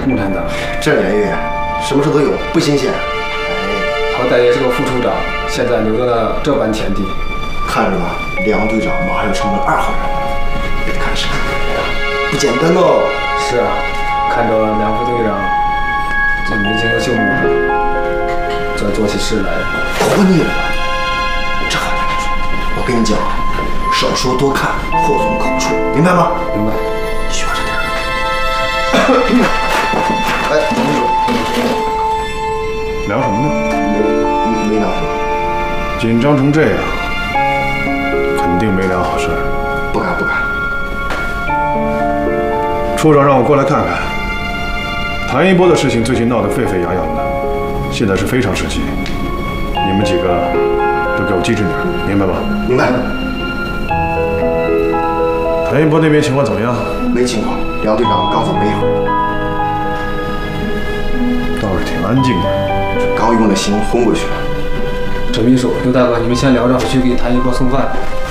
共产党。 这连月什么事都有，不新鲜。 好歹也是个副处长，现在留到了这般田地。 看着吧，梁队长马上要成为2号人了，别看是不简单哦。 是啊，看着梁副队长这年轻的秀模样，这做起事来活腻了。这话你不说，我跟你讲，少说多看，祸从口出，明白吗？ 明白。 学着点。哎，董秘书， 聊什么呢？ 没聊什么。 紧张成这样，肯定没聊好事。 不敢。 处长让我过来看看，谭一波的事情最近闹得沸沸扬扬的，现在是非常时期，你们几个都给我机智点，明白吗？ 明白。 谭一波那边情况怎么样？ 没情况，梁队长刚走没一会儿， 倒是挺安静的。 刚用了刑昏过去了。 陈秘书、刘大哥，你们先聊着，我去给谭一波送饭。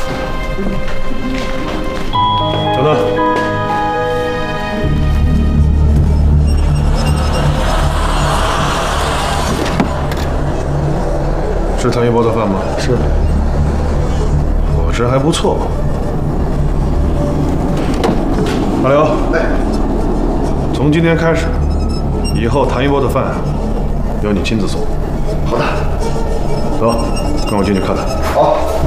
等等。是谭一波的饭吗？ 是。 伙食还不错。阿刘，从今天开始，以后谭一波的饭由你亲自送。 好的。 走，跟我进去看看。 好。